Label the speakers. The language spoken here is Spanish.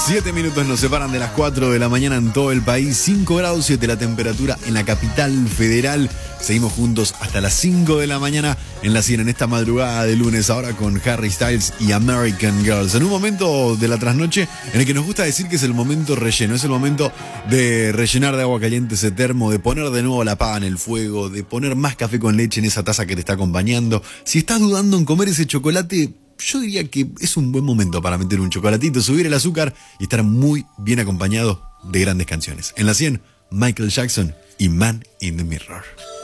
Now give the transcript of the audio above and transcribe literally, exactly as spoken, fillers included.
Speaker 1: Siete minutos nos separan de las cuatro de la mañana en todo el país. Cinco grados siete la temperatura en la capital federal. Seguimos juntos hasta las cinco de la mañana en la cien en esta madrugada de lunes. Ahora con Harry Styles y American Girls. En un momento de la trasnoche en el que nos gusta decir que es el momento relleno. Es el momento de rellenar de agua caliente ese termo, de poner de nuevo la pava en el fuego, de poner más café con leche en esa taza que te está acompañando. Si estás dudando en comer ese chocolate, yo diría que es un buen momento para meter un chocolatito, subir el azúcar y estar muy bien acompañado de grandes canciones. En la cien, Michael Jackson y Man in the Mirror.